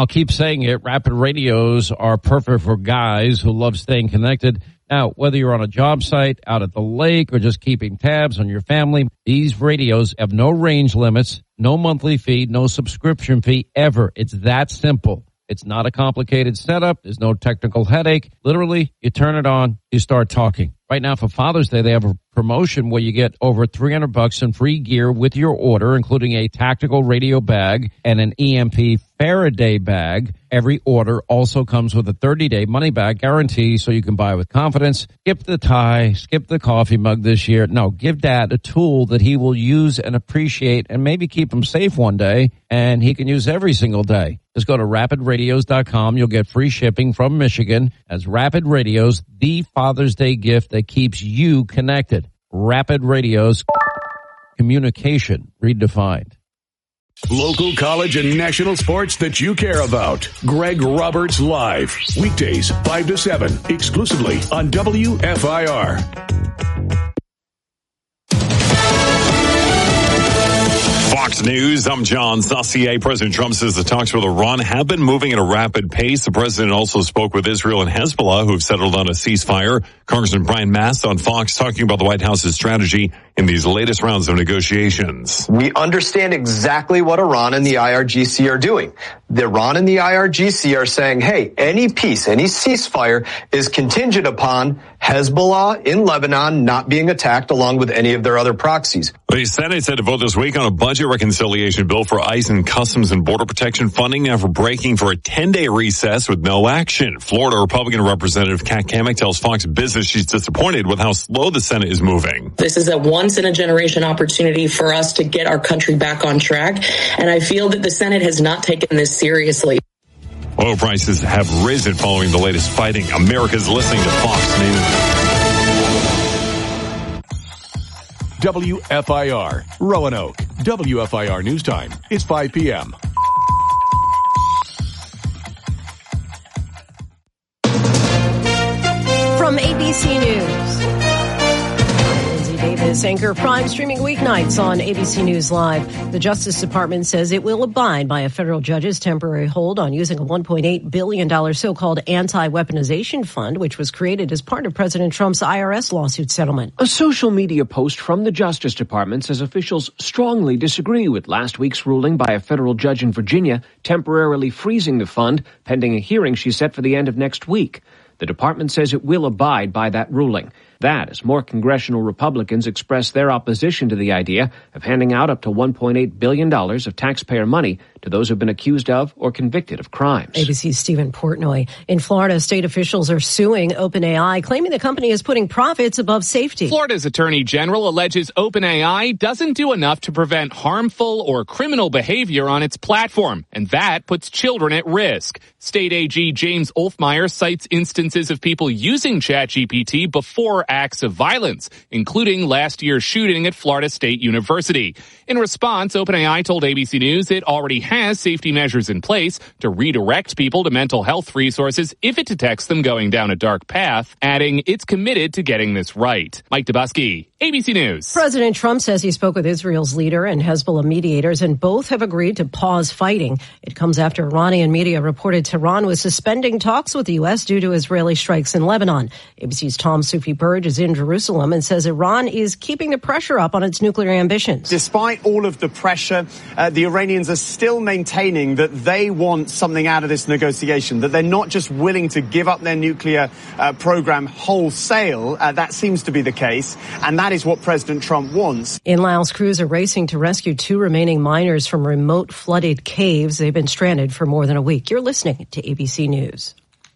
I'll keep saying it. Rapid radios are perfect for guys who love staying connected. Now, whether you're on a job site, out at the lake, or just keeping tabs on your family, these radios have no range limits, no monthly fee, no subscription fee ever. It's that simple. It's not a complicated setup. There's no technical headache. Literally, you turn it on, you start talking. Right now for Father's Day, they have a promotion where you get over $300 in free gear with your order, including a tactical radio bag and an EMP Faraday bag. Every order also comes with a 30-day money-back guarantee, so you can buy with confidence. Skip the tie, skip the coffee mug this year. No, give Dad a tool that he will use and appreciate and maybe keep him safe one day, and he can use every single day. Just go to rapidradios.com. You'll get free shipping from Michigan. As Rapid Radios, the Father's Day gift that keeps you connected. Rapid Radios, communication redefined. Local, college, and national sports that you care about. Greg Roberts Live. Weekdays, 5 to 7, exclusively on WFIR. Fox News, I'm John Saucier. President Trump says the talks with Iran have been moving at a rapid pace. The president also spoke with Israel and Hezbollah, who have settled on a ceasefire. Congressman Brian Mast on Fox talking about the White House's strategy in these latest rounds of negotiations. We understand exactly what Iran and the IRGC are doing. The Iran and the IRGC are saying, hey, any peace, any ceasefire is contingent upon Hezbollah in Lebanon not being attacked along with any of their other proxies. The Senate said to vote this week on a budget reconciliation bill for ICE and Customs and Border Protection funding after breaking for a 10-day recess with no action. Florida Republican Representative Kat Cammack tells Fox Business she's disappointed with how slow the Senate is moving. This is a once-in-a-generation opportunity for us to get our country back on track, and I feel that the Senate has not taken this seriously. Oil prices have risen following the latest fighting. America's listening to Fox News. WFIR, Roanoke. WFIR News Time. It's 5 p.m. From ABC News, Lindsay Davis, anchor Prime, streaming weeknights on ABC News Live. The Justice Department says it will abide by a federal judge's temporary hold on using a $1.8 billion so-called anti-weaponization fund, which was created as part of President Trump's IRS lawsuit settlement. A social media post from the Justice Department says officials strongly disagree with last week's ruling by a federal judge in Virginia temporarily freezing the fund pending a hearing she set for the end of next week. The department says it will abide by that ruling. That as more congressional Republicans express their opposition to the idea of handing out up to $1.8 billion of taxpayer money to those who've been accused of or convicted of crimes. ABC's Stephen Portnoy. In Florida, state officials are suing OpenAI, claiming the company is putting profits above safety. Florida's Attorney General alleges OpenAI doesn't do enough to prevent harmful or criminal behavior on its platform, and that puts children at risk. State AG James Olfmeyer cites instances of people using ChatGPT before acts of violence, including last year's shooting at Florida State University. In response, OpenAI told ABC News it already has safety measures in place to redirect people to mental health resources if it detects them going down a dark path, adding it's committed to getting this right. Mike Dubusky, ABC News. President Trump says he spoke with Israel's leader and Hezbollah mediators, and both have agreed to pause fighting. It comes after Iranian media reported Tehran was suspending talks with the U.S. due to Israeli strikes in Lebanon. ABC's Tom Soufi-Burge is in Jerusalem and says Iran is keeping the pressure up on its nuclear ambitions. Despite all of the pressure, the Iranians are still maintaining that they want something out of this negotiation, that they're not just willing to give up their nuclear program wholesale. That seems to be the case, and that is what President Trump wants. In Laos, crews are racing to rescue 2 remaining miners from remote flooded caves. They've been stranded for more than a week. You're listening to ABC News.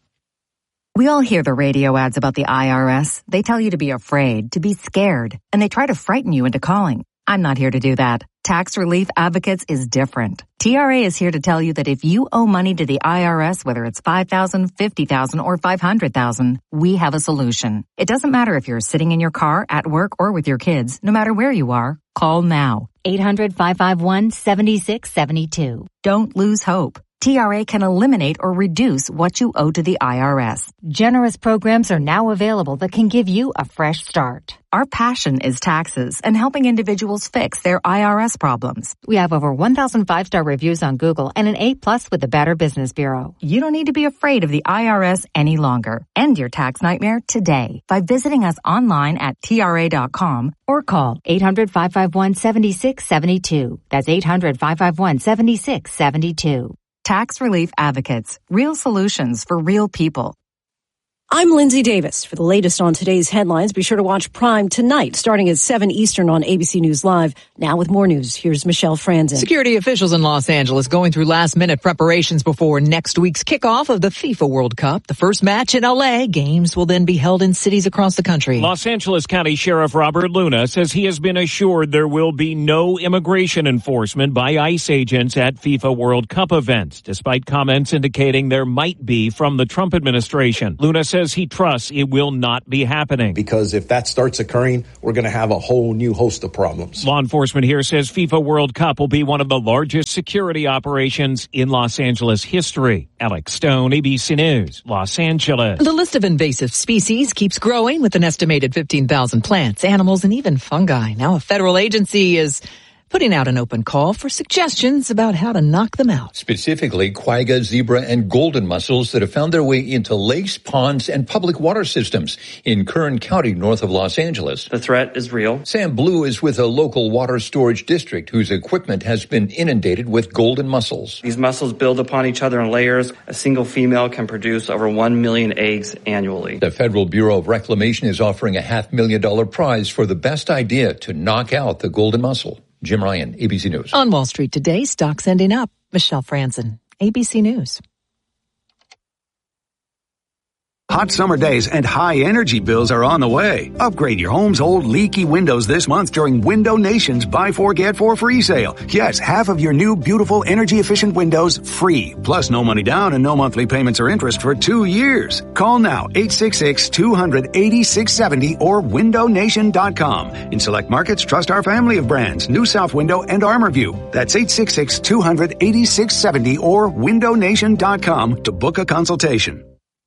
We all hear the radio ads about the IRS. They tell you to be afraid, to be scared, and they try to frighten you into calling. I'm not here to do that. Tax Relief Advocates is different. TRA is here to tell you that if you owe money to the IRS, whether it's $5,000, $50,000, or $500,000, we have a solution. It doesn't matter if you're sitting in your car, at work, or with your kids. No matter where you are, call now. 800-551-7672. Don't lose hope. TRA can eliminate or reduce what you owe to the IRS. Generous programs are now available that can give you a fresh start. Our passion is taxes and helping individuals fix their IRS problems. We have over 1,000 5-star reviews on Google and an A+ with the Better Business Bureau. You don't need to be afraid of the IRS any longer. End your tax nightmare today by visiting us online at TRA.com or call 800-551-7672. That's 800-551-7672. Tax Relief Advocates. Real solutions for real people. I'm Lindsay Davis. For the latest on today's headlines, be sure to watch Prime tonight, starting at 7 Eastern on ABC News Live. Now with more news, here's Michelle Franzen. Security officials in Los Angeles going through last-minute preparations before next week's kickoff of the FIFA World Cup. The first match in L.A. Games will then be held in cities across the country. Los Angeles County Sheriff Robert Luna says he has been assured there will be no immigration enforcement by ICE agents at FIFA World Cup events, despite comments indicating there might be from the Trump administration. Luna says he trusts it will not be happening. Because if that starts occurring, we're going to have a whole new host of problems. Law enforcement here says FIFA World Cup will be one of the largest security operations in Los Angeles history. Alex Stone, ABC News, Los Angeles. The list of invasive species keeps growing with an estimated 15,000 plants, animals, and even fungi. Now a federal agency is putting out an open call for suggestions about how to knock them out. Specifically, quagga, zebra, and golden mussels that have found their way into lakes, ponds, and public water systems in Kern County, north of Los Angeles. The threat is real. Sam Blue is with a local water storage district whose equipment has been inundated with golden mussels. These mussels build upon each other in layers. A single female can produce over 1 million eggs annually. The Federal Bureau of Reclamation is offering a $500,000 prize for the best idea to knock out the golden mussel. Jim Ryan, ABC News. On Wall Street today, stocks ending up. Michelle Franzen, ABC News. Hot summer days and high energy bills are on the way. Upgrade your home's old leaky windows this month during Window Nation's Buy 4 Get 4 free sale. Yes, half of your new beautiful energy efficient windows free. Plus no money down and no monthly payments or interest for 2 years. Call now 866-200-8670 or windownation.com. In select markets, trust our family of brands, New South Window and ArmorView. That's 866-200-8670 or windownation.com to book a consultation.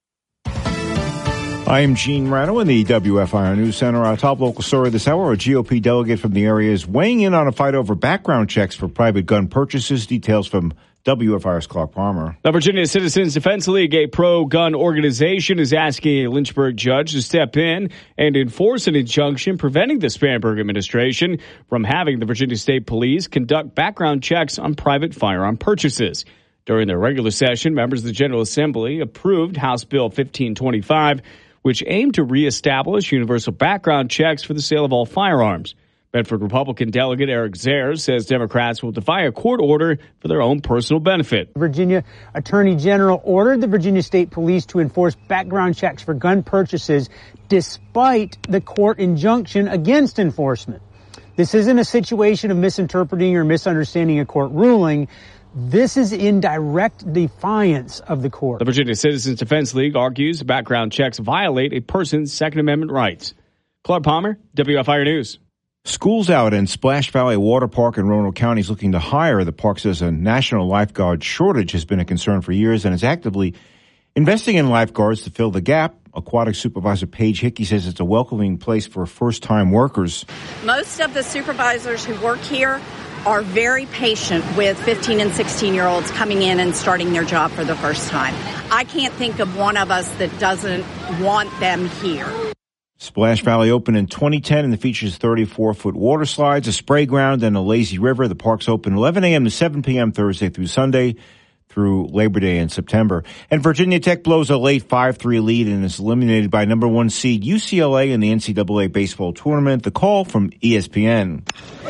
I am Gene Rano in the WFIR News Center. Our top local story this hour, a GOP delegate from the area is weighing in on a fight over background checks for private gun purchases. Details from WFIR's Clark Palmer. The Virginia Citizens Defense League, a pro-gun organization, is asking a Lynchburg judge to step in and enforce an injunction preventing the Spanberg administration from having the Virginia State Police conduct background checks on private firearm purchases. During their regular session, members of the General Assembly approved House Bill 1525, which aimed to reestablish universal background checks for the sale of all firearms. Bedford Republican Delegate Eric Zayers says Democrats will defy a court order for their own personal benefit. Virginia Attorney General ordered the Virginia State Police to enforce background checks for gun purchases despite the court injunction against enforcement. This isn't a situation of misinterpreting or misunderstanding a court ruling. This is in direct defiance of the court. The Virginia Citizens Defense League argues background checks violate a person's Second Amendment rights. Clark Palmer, WFIR News. School's out and Splash Valley Water Park in Roanoke County is looking to hire. The park says a national lifeguard shortage has been a concern for years and is actively investing in lifeguards to fill the gap. Aquatic Supervisor Paige Hickey says it's a welcoming place for first-time workers. Most of the supervisors who work here are very patient with 15 and 16-year-olds coming in and starting their job for the first time. I can't think of one of us that doesn't want them here. Splash Valley opened in 2010 and it features 34-foot water slides, a spray ground, and a lazy river. The park's open 11 a.m. to 7 p.m. Thursday through Sunday through Labor Day in September. And Virginia Tech blows a late 5-3 lead and is eliminated by number 1 seed UCLA in the NCAA baseball tournament. The call from ESPN.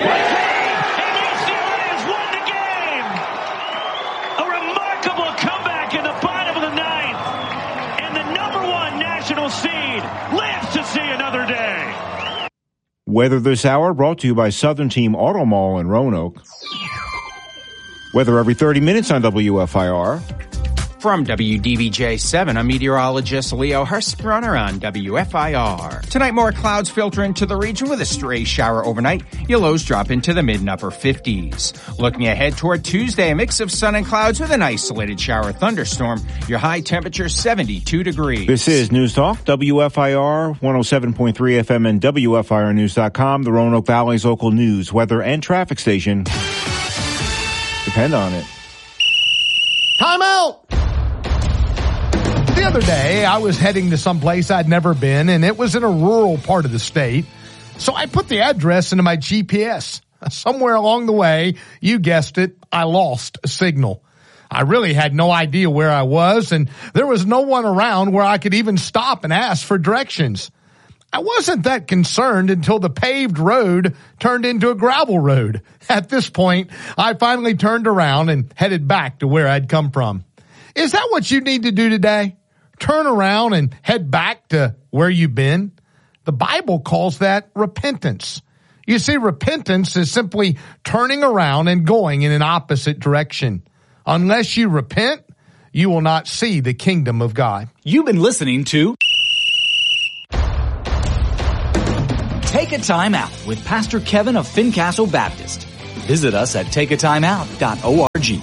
Weather this hour brought to you by Southern Team Auto Mall in Roanoke. Weather every 30 minutes on WFIR. From WDVJ-7, I'm meteorologist Leo Hurstbrunner on WFIR. Tonight, more clouds filter into the region with a stray shower overnight. Your lows drop into the mid and upper 50s. Looking ahead toward Tuesday, a mix of sun and clouds with an isolated shower thunderstorm. Your high temperature 72 degrees. This is News Talk, WFIR 107.3 FM and WFIRnews.com, the Roanoke Valley's local news, weather, and traffic station. Depend on it. Time out! The other day, I was heading to some place I'd never been, and it was in a rural part of the state. So I put the address into my GPS. Somewhere along the way, you guessed it, I lost a signal. I really had no idea where I was, and there was no one around where I could even stop and ask for directions. I wasn't that concerned until the paved road turned into a gravel road. At this point, I finally turned around and headed back to where I'd come from. Is that what you need to do today? Turn around and head back to where you've been? The Bible calls that repentance. You see, repentance is simply turning around and going in an opposite direction. Unless you repent, you will not see the kingdom of God. You've been listening to Take a Time Out with Pastor Kevin of Fincastle Baptist. Visit us at takeatimeout.org.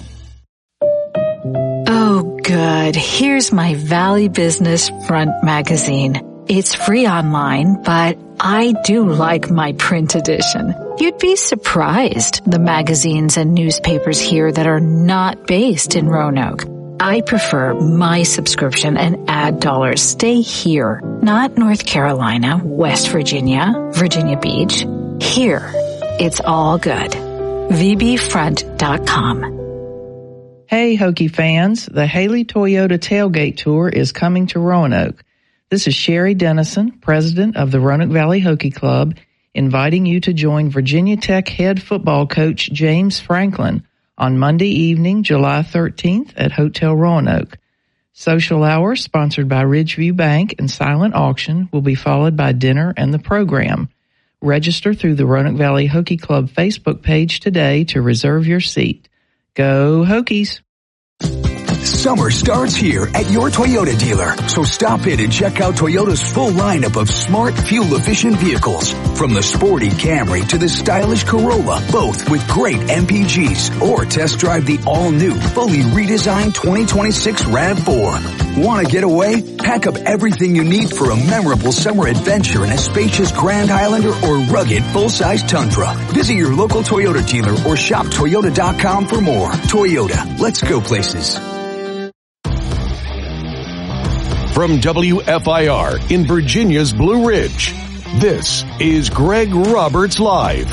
Oh, good. Here's my Valley Business Front magazine. It's free online, but I do like my print edition. You'd be surprised, the magazines and newspapers here that are not based in Roanoke. I prefer my subscription and ad dollars stay here, not North Carolina, West Virginia, Virginia Beach. Here, it's all good. VBFront.com. Hey, Hokie fans, the Haley Toyota Tailgate Tour is coming to Roanoke. This is Sherry Dennison, president of the Roanoke Valley Hokie Club, inviting you to join Virginia Tech head football coach James Franklin on Monday evening, July 13th at Hotel Roanoke. Social hour sponsored by Ridgeview Bank and Silent Auction will be followed by dinner and the program. Register through the Roanoke Valley Hokie Club Facebook page today to reserve your seat. Go Hokies! Summer starts here at your Toyota dealer, so stop in and check out Toyota's full lineup of smart, fuel-efficient vehicles. From the sporty Camry to the stylish Corolla, both with great MPGs. Or test drive the all-new, fully redesigned 2026 RAV4. Want to get away? Pack up everything you need for a memorable summer adventure in a spacious Grand Highlander or rugged full-size Tundra. Visit your local Toyota dealer or shop Toyota.com for more. Toyota, let's go places. From WFIR in Virginia's Blue Ridge, this is Greg Roberts Live.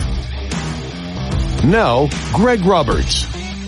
Now, Greg Roberts.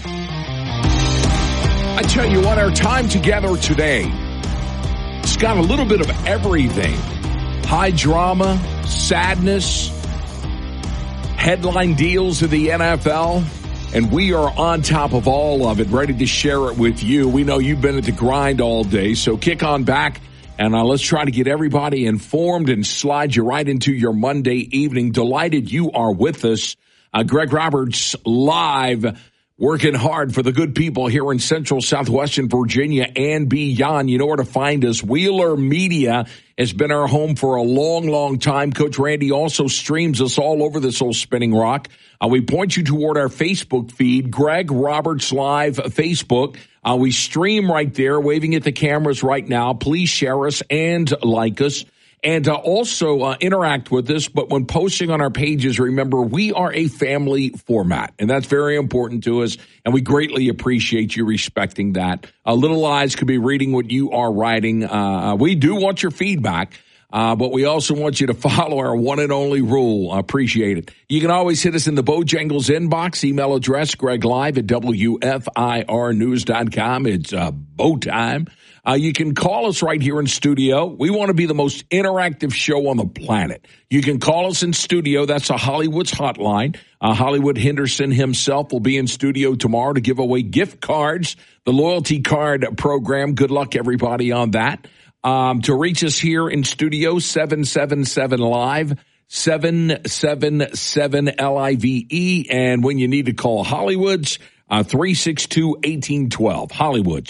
I tell you what, our time together today, it's got a little bit of everything. High drama, sadness, headline deals of the NFL. And we are on top of all of it, ready to share it with you. We know you've been at the grind all day, so kick on back and let's try to get everybody informed and slide you right into your Monday evening. Delighted you are with us. Greg Roberts live, working hard for the good people here in Central Southwestern Virginia and beyond. You know where to find us. Wheeler Media has been our home for a long, long time. Coach Randy also streams us all over this old spinning rock. We point you toward our Facebook feed, Greg Roberts Live Facebook. We stream right there, waving at the cameras right now. Please share us and like us. And also interact with us. But when posting on our pages, remember, we are a family format. And that's very important to us. And we greatly appreciate you respecting that. Little eyes could be reading what you are writing. We do want your feedback. But we also want you to follow our one and only rule. I appreciate it. You can always hit us in the Bojangles inbox. Email address, GregLive@WFIRnews.com. It's Bo time. You can call us right here in studio. We want to be the most interactive show on the planet. You can call us in studio. That's a Hollywood's hotline. Hollywood Henderson himself will be in studio tomorrow to give away gift cards, the loyalty card program. Good luck, everybody, on that. To reach us here in studio, 777-LIVE, 777-LIVE. And when you need to call Hollywood's, 362-1812. Hollywood's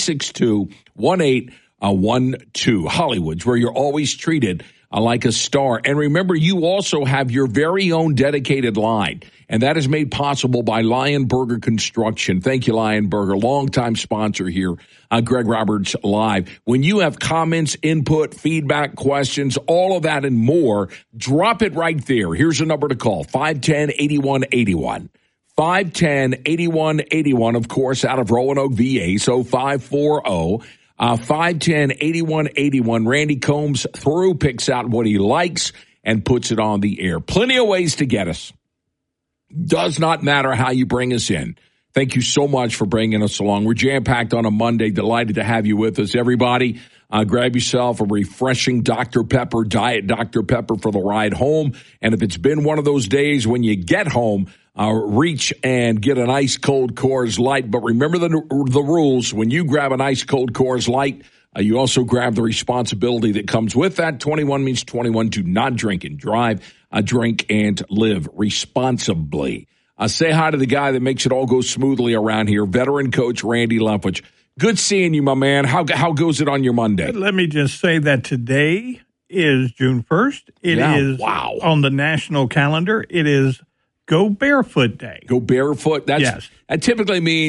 362-1812. Hollywood's, where you're always treated like a star. And remember, you also have your very own dedicated line, and that is made possible by Lion Burger Construction. Thank you, Lion Burger, longtime sponsor here on Greg Roberts Live. When you have comments, input, feedback, questions, all of that and more, drop it right there. Here's a number to call, 510-8181. 510-8181, of course, out of Roanoke, VA, so 540 510-8181. Randy combs through, picks out what he likes, and puts it on the air. Plenty of ways to get us. Does not matter how you bring us in. Thank you so much for bringing us along. We're jam-packed on a Monday. Delighted to have you with us. Everybody, grab yourself a refreshing Dr. Pepper, Diet Dr. Pepper for the ride home. And if it's been one of those days when you get home, reach and get an ice cold Coors Light. But remember the rules. When you grab an ice cold Coors Light, you also grab the responsibility that comes with that. 21 means 21. Do not drink and drive. Drink and live responsibly. Say hi to the guy that makes it all go smoothly around here, veteran coach Randy Leftwich. Good seeing you, my man. How goes it on your Monday? Let me just say that today is June 1st. It is on the national calendar. It is Go Barefoot Day. Go Barefoot? That typically means